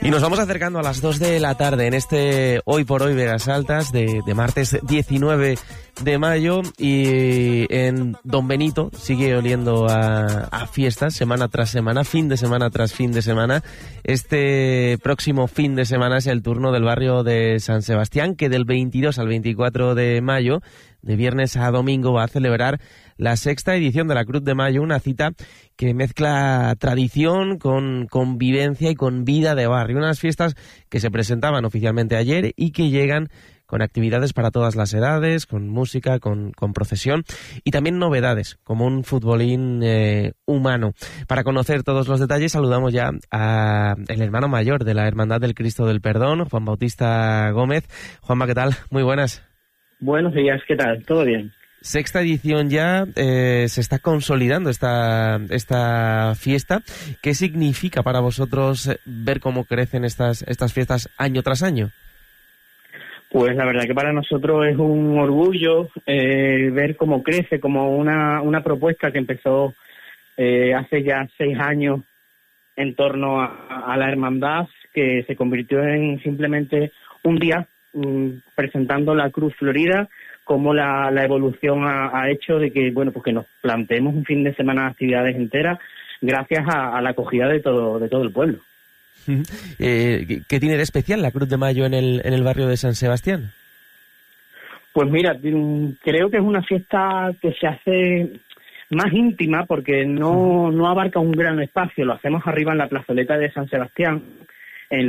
Y nos vamos acercando a las 2 de la tarde en este Hoy por Hoy Vegas Altas de martes 19 de mayo, y en Don Benito sigue oliendo a fiestas semana tras semana, fin de semana tras fin de semana. Este próximo fin de semana es el turno del barrio de San Sebastián, que del 22 al 24 de mayo, de viernes a domingo, va a celebrar la 6ª edición de la Cruz de Mayo, una cita que mezcla tradición con convivencia y con vida de barrio. Unas fiestas que se presentaban oficialmente ayer y que llegan con actividades para todas las edades, con música, con procesión y también novedades, como un futbolín humano. Para conocer todos los detalles, saludamos ya al hermano mayor de la Hermandad del Cristo del Perdón, Juan Bautista Gómez. Juanma, ¿qué tal? Muy buenas. Buenos días, ¿qué tal? ¿Todo bien? 6ª edición ya, se está consolidando esta fiesta. ¿Qué significa para vosotros ver cómo crecen estas fiestas año tras año? Pues la verdad que para nosotros es un orgullo ver cómo crece, como una propuesta que empezó hace ya 6 años en torno a la hermandad, que se convirtió en simplemente un día presentando la Cruz Florida, como la evolución ha hecho de que, bueno, pues que nos planteemos un fin de semana de actividades enteras gracias a la acogida de todo el pueblo. ¿Qué tiene de especial la Cruz de Mayo en el barrio de San Sebastián? Pues mira, creo que es una fiesta que se hace más íntima porque no abarca un gran espacio. Lo hacemos arriba en la plazoleta de San Sebastián,